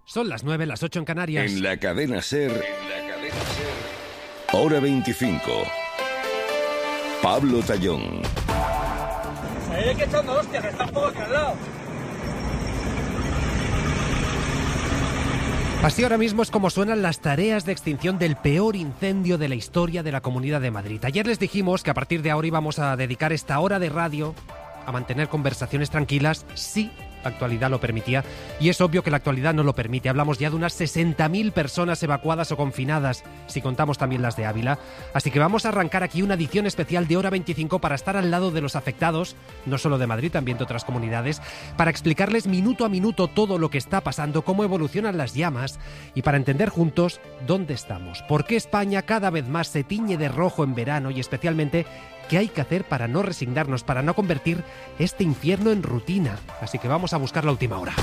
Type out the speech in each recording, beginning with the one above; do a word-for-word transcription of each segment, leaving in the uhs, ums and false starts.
Son las nueve, las ocho en Canarias. En la cadena SER, en la cadena SER, hora veinticinco. Pablo Tallón. Se ve que echando hostias, que está un poco aquí al lado. Así ahora mismo es como suenan las tareas de extinción del peor incendio de la historia de la Comunidad de Madrid. Ayer les dijimos que a partir de ahora íbamos a dedicar esta hora de radio a mantener conversaciones tranquilas, sí, la actualidad lo permitía, y es obvio que la actualidad no lo permite. Hablamos ya de unas sesenta mil personas evacuadas o confinadas, si contamos también las de Ávila. Así que vamos a arrancar aquí una edición especial de Hora veinticinco para estar al lado de los afectados, no solo de Madrid, también de otras comunidades, para explicarles minuto a minuto todo lo que está pasando, cómo evolucionan las llamas y para entender juntos dónde estamos, por qué España cada vez más se tiñe de rojo en verano y especialmente ¿qué hay que hacer para no resignarnos, para no convertir este infierno en rutina? Así que vamos a buscar la última hora.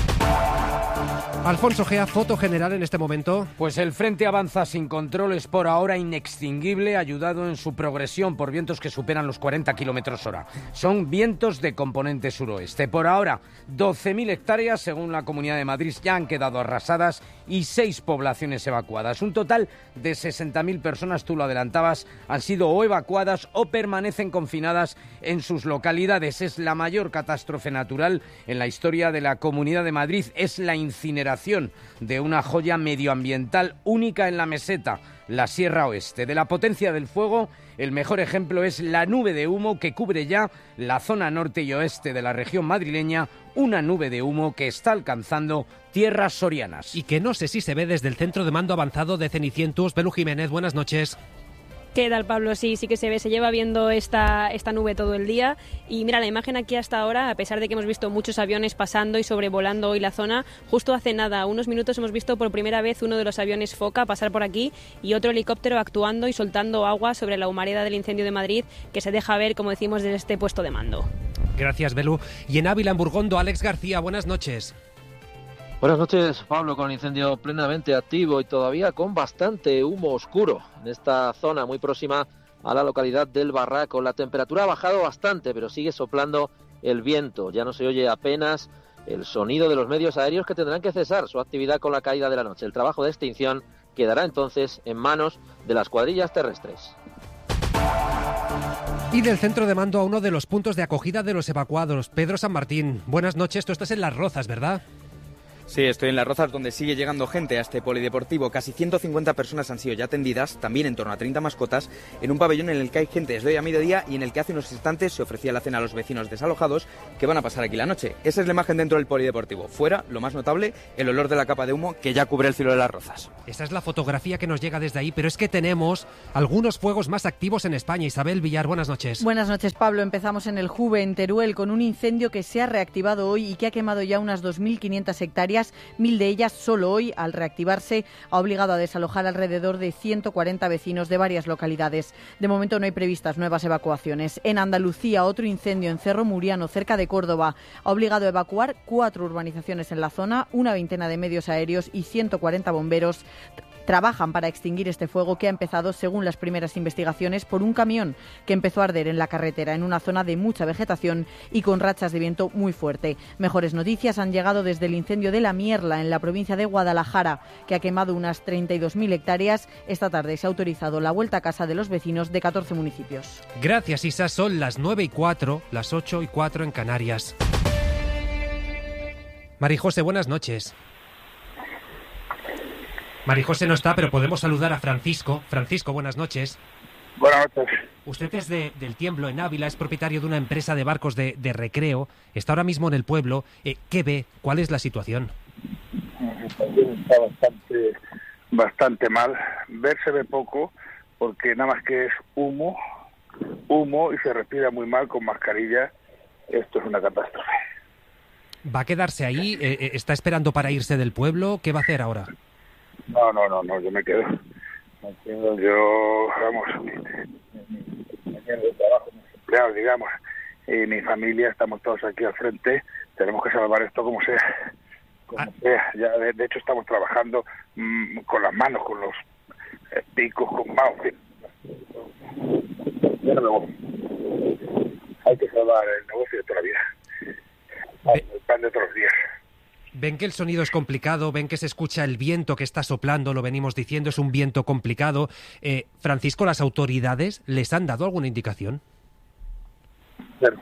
Alfonso Gea, foto general en este momento. Pues el frente avanza sin controles, por ahora inextinguible, ayudado en su progresión por vientos que superan los cuarenta kilómetros hora. Son vientos de componente suroeste. Por ahora, doce mil hectáreas, según la Comunidad de Madrid, ya han quedado arrasadas y seis poblaciones evacuadas. Un total de sesenta mil personas, tú lo adelantabas, han sido o evacuadas o permanecen confinadas en sus localidades. Es la mayor catástrofe natural en la historia de la Comunidad de Madrid. Es la incineración de una joya medioambiental única en la meseta, la Sierra Oeste. De la potencia del fuego, el mejor ejemplo es la nube de humo que cubre ya la zona norte y oeste de la región madrileña, una nube de humo que está alcanzando tierras sorianas. Y que no sé si se ve desde el centro de mando avanzado de Cenicientus. Belu Jiménez, buenas noches. ¿Qué tal, Pablo? Sí, sí que se ve, se lleva viendo esta, esta nube todo el día y mira, la imagen aquí hasta ahora, a pesar de que hemos visto muchos aviones pasando y sobrevolando hoy la zona, justo hace nada, unos minutos hemos visto por primera vez uno de los aviones Foca pasar por aquí y otro helicóptero actuando y soltando agua sobre la humareda del incendio de Madrid que se deja ver, como decimos, desde este puesto de mando. Gracias, Belu. Y en Ávila, en Burgondo, Alex García, buenas noches. Buenas noches, Pablo, con el incendio plenamente activo y todavía con bastante humo oscuro en esta zona muy próxima a la localidad del Barraco. La temperatura ha bajado bastante, pero sigue soplando el viento. Ya no se oye apenas el sonido de los medios aéreos que tendrán que cesar su actividad con la caída de la noche. El trabajo de extinción quedará entonces en manos de las cuadrillas terrestres. Y del centro de mando a uno de los puntos de acogida de los evacuados, Pedro San Martín. Buenas noches, tú estás en Las Rozas, ¿verdad? Sí, estoy en Las Rozas, donde sigue llegando gente a este polideportivo. Casi ciento cincuenta personas han sido ya atendidas, también en torno a treinta mascotas, en un pabellón en el que hay gente desde hoy a mediodía y en el que hace unos instantes se ofrecía la cena a los vecinos desalojados que van a pasar aquí la noche. Esa es la imagen dentro del polideportivo. Fuera, lo más notable, el olor de la capa de humo que ya cubre el cielo de Las Rozas. Esa es la fotografía que nos llega desde ahí, pero es que tenemos algunos fuegos más activos en España. Isabel Villar, buenas noches. Buenas noches, Pablo. Empezamos en el Juve, en Teruel, con un incendio que se ha reactivado hoy y que ha quemado ya unas dos mil quinientas hectáreas, mil de ellas solo hoy, al reactivarse, ha obligado a desalojar alrededor de ciento cuarenta vecinos de varias localidades. De momento no hay previstas nuevas evacuaciones. En Andalucía, otro incendio en Cerro Muriano, cerca de Córdoba, ha obligado a evacuar cuatro urbanizaciones en la zona, una veintena de medios aéreos y ciento cuarenta bomberos trabajan para extinguir este fuego que ha empezado, según las primeras investigaciones, por un camión que empezó a arder en la carretera en una zona de mucha vegetación y con rachas de viento muy fuerte. Mejores noticias han llegado desde el incendio de La Mierla, en la provincia de Guadalajara, que ha quemado unas treinta y dos mil hectáreas. Esta tarde se ha autorizado la vuelta a casa de los vecinos de catorce municipios. Gracias, Isa. Son las nueve y cuatro, las ocho y cuatro en Canarias. Marijose, buenas noches. Marijose no está, pero podemos saludar a Francisco. Francisco, buenas noches. Buenas noches. Usted es de, del Tiemblo, en Ávila, es propietario de una empresa de barcos de, de recreo, está ahora mismo en el pueblo. Eh, ¿Qué ve? ¿Cuál es la situación? Está bastante, bastante mal. Ver se ve poco, porque nada más que es humo, humo y se respira muy mal con mascarilla. Esto es una catástrofe. ¿Va a quedarse ahí? Eh, ¿Está esperando para irse del pueblo? ¿Qué va a hacer ahora? No, no, no, no, yo me quedo. Me quedo, yo, vamos, me quedo de trabajo, mis empleados, digamos, y mi familia, estamos todos aquí al frente, tenemos que salvar esto como sea, como ah. sea. Ya, de, de hecho, estamos trabajando mmm, con las manos, con los eh, picos, con manos, en fin. Ya no me voy. Hay que salvar el negocio de toda la vida, el pan de todos los días. Ven que el sonido es complicado, ven que se escucha el viento que está soplando, lo venimos diciendo, es un viento complicado. Eh, Francisco, ¿las autoridades les han dado alguna indicación? Claro.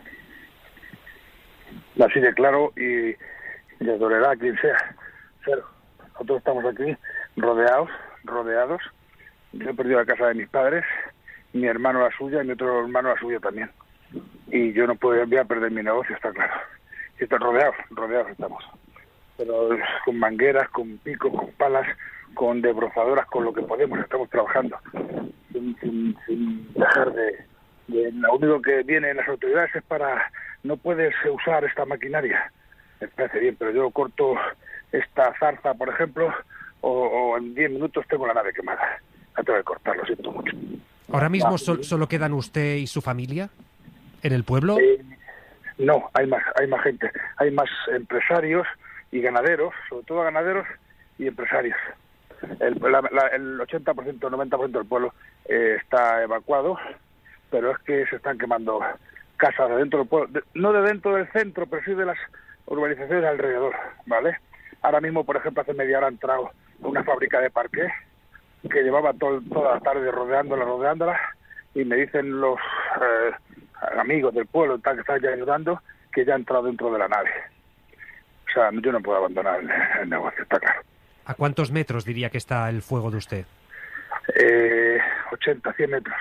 Así de claro, y les dolerá a quien sea. Cero. Nosotros estamos aquí rodeados, rodeados. Yo he perdido la casa de mis padres, mi hermano la suya y mi otro hermano la suya también. Y yo no puedo voy a perder mi negocio, está claro. Y están rodeados, rodeados estamos. Pero con mangueras, con picos, con palas, con desbrozadoras, con lo que podemos, estamos trabajando. Sin, sin, sin dejar de, de... Lo único que viene en las autoridades es para... No puedes usar esta maquinaria. Me parece bien, pero yo corto esta zarza, por ejemplo, o, o en diez minutos tengo la nave quemada. La tengo que cortar, lo siento mucho. ¿Ahora mismo sol, solo quedan usted y su familia en el pueblo? Eh, no, hay más, hay más gente. Hay más empresarios y ganaderos, sobre todo ganaderos y empresarios. El, la, la, el ochenta por ciento, noventa por ciento del pueblo eh, está evacuado, pero es que se están quemando casas de dentro del pueblo, de, no de dentro del centro, pero sí de las urbanizaciones alrededor, ¿vale? Ahora mismo, por ejemplo, hace media hora ha entrado una fábrica de parqué que llevaba todo, toda la tarde rodeándola, rodeándola, y me dicen los eh, amigos del pueblo tal, que están ya ayudando que ya ha entrado dentro de la nave. O sea, yo no puedo abandonar el, el negocio, está claro. ¿A cuántos metros diría que está el fuego de usted? Eh, ochenta, cien metros.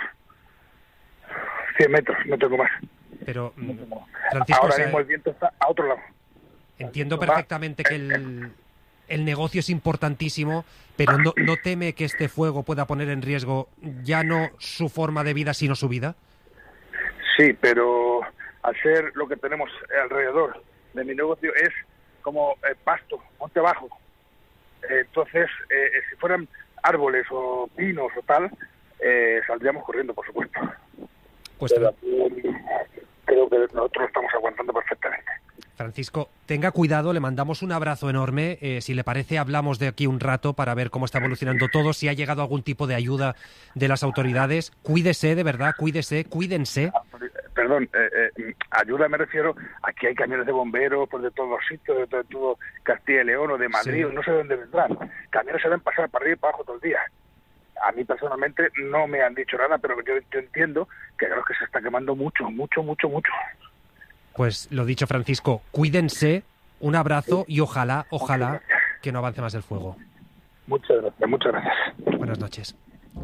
cien metros, no tengo más. Pero, no tengo más. Francisco, ahora o sea, mismo el viento está a otro lado. Entiendo perfectamente que el, el negocio es importantísimo, pero no, ¿no teme que este fuego pueda poner en riesgo ya no su forma de vida, sino su vida? Sí, pero al ser lo que tenemos alrededor de mi negocio es como eh, pasto, monte bajo. Eh, entonces, eh, si fueran árboles o pinos o tal, eh, saldríamos corriendo, por supuesto. Pues pero aquí, creo que nosotros estamos aguantando perfectamente. Francisco, tenga cuidado, le mandamos un abrazo enorme. Eh, si le parece, hablamos de aquí un rato para ver cómo está evolucionando todo, si ha llegado algún tipo de ayuda de las autoridades. Cuídese, de verdad, cuídese, cuídense. Perdón, eh, eh, ayuda me refiero, aquí hay camiones de bomberos por de todos los sitios, de todo, de todo Castilla y León o de Madrid, sí. No sé de dónde vendrán. Camiones se deben pasar para arriba y para abajo todo el día. A mí personalmente no me han dicho nada, pero yo, yo entiendo que creo que se está quemando mucho, mucho, mucho, mucho. Pues lo dicho, Francisco, cuídense, un abrazo y ojalá, ojalá que no avance más el fuego. Muchas gracias, muchas gracias. Buenas noches.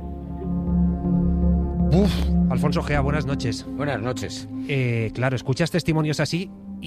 Uf, Alfonso Gea, buenas noches. Buenas noches. Eh, claro, escuchas testimonios así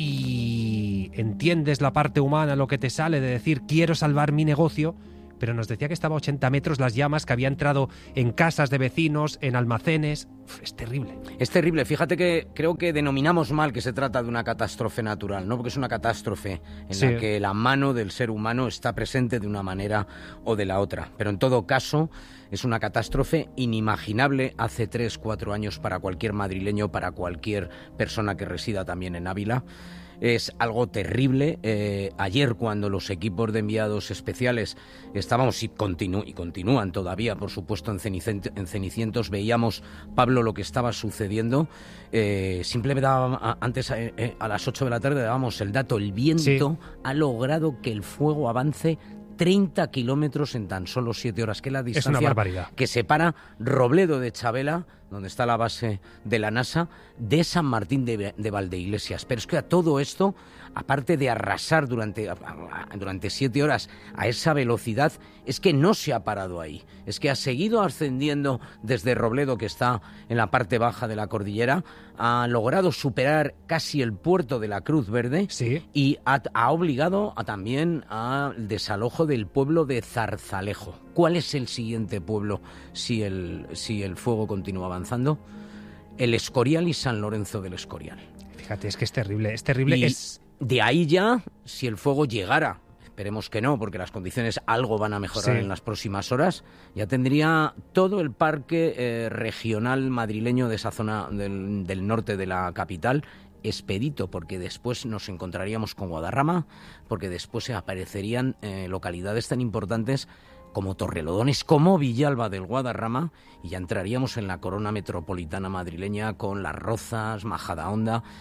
y entiendes la parte humana, lo que te sale de decir quiero salvar mi negocio, pero nos decía que estaba a ochenta metros las llamas, que había entrado en casas de vecinos, en almacenes. Uf, es terrible. Es terrible. Fíjate que creo que denominamos mal que se trata de una catástrofe natural, ¿no? Porque es una catástrofe en sí. la que la mano del ser humano está presente de una manera o de la otra. Pero en todo caso, es una catástrofe inimaginable hace tres, cuatro años para cualquier madrileño, para cualquier persona que resida también en Ávila. Es algo terrible. Eh, ayer, cuando los equipos de enviados especiales estábamos y, continu- y continúan todavía, por supuesto, en, Cenicent- en Cenicientos, veíamos, Pablo, lo que estaba sucediendo. Eh, simplemente daba, antes, eh, a las ocho de la tarde, dábamos el dato. El viento sí. ha logrado que el fuego avance treinta kilómetros en tan solo siete horas, que es la distancia es una barbaridad. Que separa Robledo de Chabela, donde está la base de la NASA, de San Martín de, de Valdeiglesias. Pero es que a todo esto, aparte de arrasar durante, durante siete horas a esa velocidad, es que no se ha parado ahí. Es que ha seguido ascendiendo desde Robledo, que está en la parte baja de la cordillera, ha logrado superar casi el puerto de la Cruz Verde sí. y ha, ha obligado a, también al desalojo del pueblo de Zarzalejo. ¿Cuál es el siguiente pueblo si el, si el fuego continúa avanzando? El Escorial y San Lorenzo del Escorial. Fíjate, es que es terrible, es terrible. Y es... de ahí ya, si el fuego llegara, esperemos que no, porque las condiciones algo van a mejorar sí. en las próximas horas, ya tendría todo el parque eh, regional madrileño de esa zona del, del norte de la capital expedito, porque después nos encontraríamos con Guadarrama, porque después se aparecerían eh, localidades tan importantes como Torrelodones, como Villalba del Guadarrama, y ya entraríamos en la corona metropolitana madrileña con Las Rozas, Majadahonda.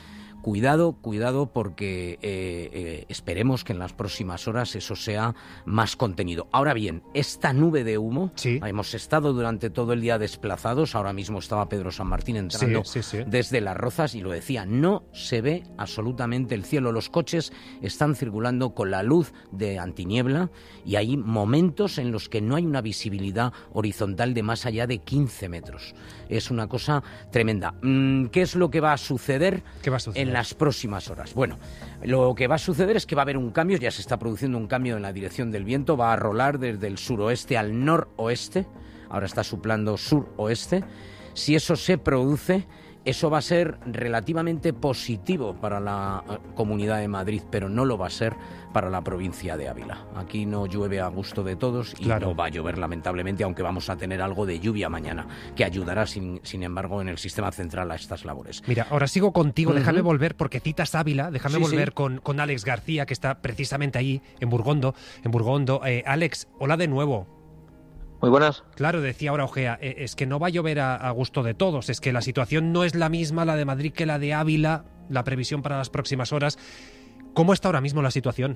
cuidado, cuidado, porque eh, eh, esperemos que en las próximas horas eso sea más contenido. Ahora bien, esta nube de humo, sí. hemos estado durante todo el día desplazados, ahora mismo estaba Pedro San Martín entrando sí, sí, sí. desde Las Rozas y lo decía, no se ve absolutamente el cielo, los coches están circulando con la luz de antiniebla y hay momentos en los que no hay una visibilidad horizontal de más allá de quince metros. Es una cosa tremenda. ¿Qué es lo que va a suceder, ¿Qué va a suceder? en las próximas horas? Bueno, lo que va a suceder es que va a haber un cambio, ya se está produciendo un cambio en la dirección del viento, va a rolar desde el suroeste al noroeste, ahora está soplando suroeste. Si eso se produce, eso va a ser relativamente positivo para la Comunidad de Madrid, pero no lo va a ser para la provincia de Ávila. Aquí no llueve a gusto de todos y claro. no va a llover lamentablemente, aunque vamos a tener algo de lluvia mañana, que ayudará sin, sin embargo en el sistema central a estas labores. Mira, ahora sigo contigo, Uh-huh. déjame volver, porque citas Ávila, déjame Sí, volver sí. Con, con Alex García, que está precisamente ahí, en Burgondo. En Burgondo. Eh, Alex, hola de nuevo. Muy buenas. Claro, decía ahora Ojea, eh, es que no va a llover a, a gusto de todos, es que la situación no es la misma la de Madrid que la de Ávila, la previsión para las próximas horas. ¿Cómo está ahora mismo la situación?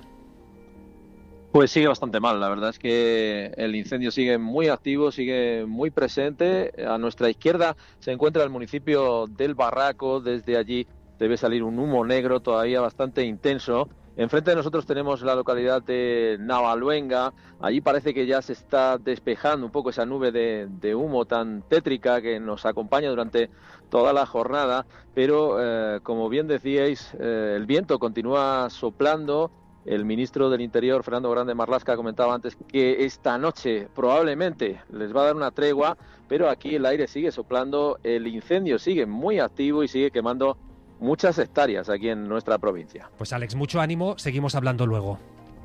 Pues sigue bastante mal, la verdad es que el incendio sigue muy activo, sigue muy presente. A nuestra izquierda se encuentra el municipio del Barraco, desde allí debe salir un humo negro todavía bastante intenso. Enfrente de nosotros tenemos la localidad de Navaluenga. Allí parece que ya se está despejando un poco esa nube de, de humo tan tétrica que nos acompaña durante toda la jornada. Pero, eh, como bien decíais, eh, el viento continúa soplando. El ministro del Interior, Fernando Grande Marlaska, comentaba antes que esta noche probablemente les va a dar una tregua, pero aquí el aire sigue soplando, el incendio sigue muy activo y sigue quemando muchas hectáreas aquí en nuestra provincia. Pues Alex, mucho ánimo, seguimos hablando luego.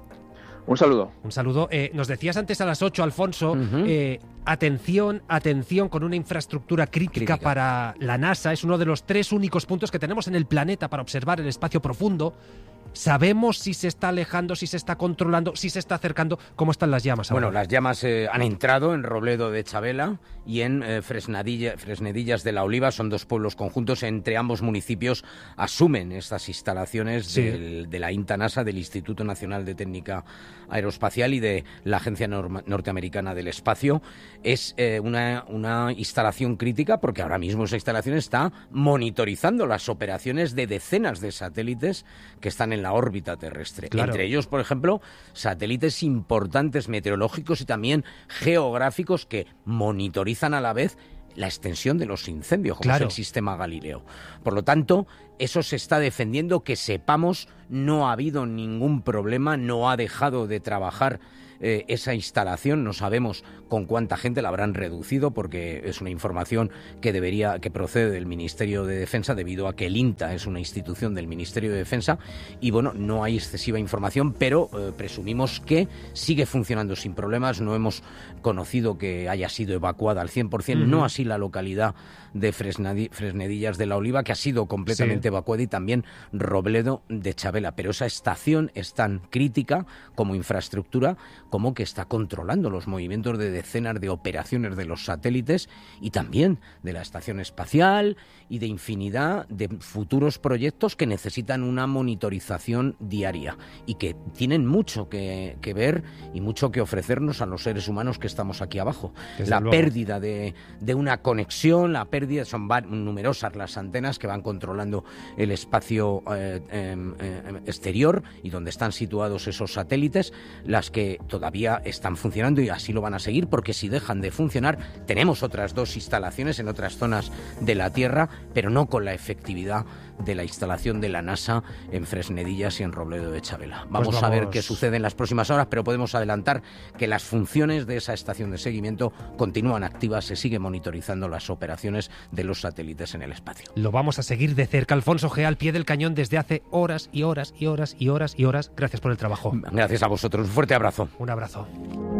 Un saludo. Un saludo. Eh, nos decías antes a las ocho, Alfonso, Uh-huh. eh, atención, atención con una infraestructura crítica, Crítica. para la NASA. Es uno de los tres únicos puntos que tenemos en el planeta para observar el espacio profundo. ¿Sabemos si se está alejando, si se está controlando, si se está acercando? ¿Cómo están las llamas ahora? Bueno, las llamas eh, han entrado en Robledo de Chabela y en eh, Fresnadilla, Fresnedillas de la Oliva, son dos pueblos conjuntos. Entre ambos municipios asumen estas instalaciones Sí. del, de la INTA NASA, del Instituto Nacional de Técnica Aeroespacial y de la Agencia Norma- Norteamericana del Espacio. Es eh, una, una instalación crítica porque ahora mismo esa instalación está monitorizando las operaciones de decenas de satélites que están en la órbita terrestre. Claro. Entre ellos, por ejemplo, satélites importantes meteorológicos y también geográficos que monitorizan a la vez la extensión de los incendios, como Claro. es el sistema Galileo. Por lo tanto, eso se está defendiendo, que sepamos, no ha habido ningún problema, no ha dejado de trabajar eh, esa instalación, no sabemos con cuánta gente la habrán reducido, porque es una información que debería, que procede del Ministerio de Defensa, debido a que el INTA es una institución del Ministerio de Defensa, y bueno, no hay excesiva información, pero eh, presumimos que sigue funcionando sin problemas. No hemos conocido que haya sido evacuada al cien por ciento, Uh-huh. no así la localidad de Fresnadi- Fresnedillas de la Oliva, que ha sido completamente Sí. evacuada, y también Robledo de Chabela. Pero esa estación es tan crítica como infraestructura, como que está controlando los movimientos de decenas de operaciones de los satélites y también de la estación espacial y de infinidad de futuros proyectos que necesitan una monitorización diaria y que tienen mucho que, que ver y mucho que ofrecernos a los seres humanos que estamos aquí abajo. Desde La luego. pérdida de, de una conexión, la pérdida, son va- numerosas las antenas que van controlando el espacio eh, eh, eh, exterior y donde están situados esos satélites, las que todavía están funcionando y así lo van a seguir, porque si dejan de funcionar, tenemos otras dos instalaciones en otras zonas de la Tierra, pero no con la efectividad de la instalación de la NASA en Fresnedillas y en Robledo de Chabela. Vamos, Pues a ver vamos. qué sucede en las próximas horas, pero podemos adelantar que las funciones de esa estación de seguimiento continúan activas, se sigue monitorizando las operaciones de los satélites en el espacio. Lo vamos a seguir de cerca. Alfonso Gea, al pie del cañón desde hace horas y horas y horas y horas y horas. Gracias por el trabajo. Gracias a vosotros, un fuerte abrazo. Un abrazo.